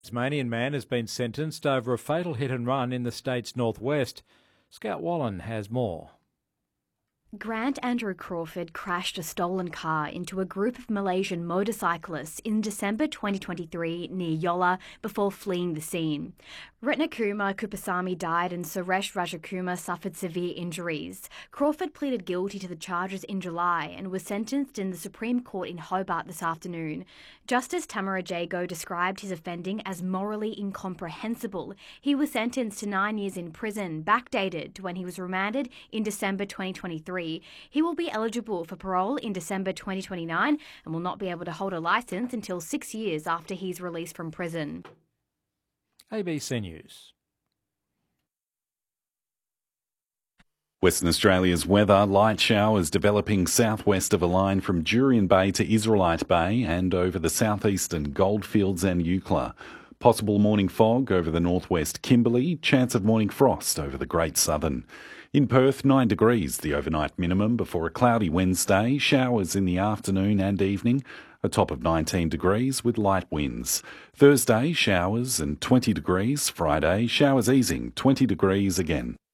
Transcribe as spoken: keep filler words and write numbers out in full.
Tasmanian man has been sentenced over a fatal hit and run in the state's northwest. Scout Wallen has more. Grant Andrew Crawford crashed a stolen car into a group of Malaysian motorcyclists in December twenty twenty-three near Yola before fleeing the scene. Ratnakumar Kupasamy died and Suresh Rajakumar suffered severe injuries. Crawford pleaded guilty to the charges in July and was sentenced in the Supreme Court in Hobart this afternoon. Justice Tamara Jago described his offending as morally incomprehensible. He was sentenced to nine years in prison, backdated to when he was remanded in December twenty twenty-three. He will be eligible for parole in December twenty twenty-nine and will not be able to hold a licence until six years after he's released from prison. A B C News. Western Australia's weather, light showers developing southwest of a line from Jurien Bay to Israelite Bay and over the southeastern Goldfields and Eucla. Possible morning fog over the northwest Kimberley, chance of morning frost over the Great Southern. In Perth, nine degrees the overnight minimum before a cloudy Wednesday, showers in the afternoon and evening, a top of nineteen degrees with light winds. Thursday, showers and twenty degrees. Friday, showers easing, twenty degrees again.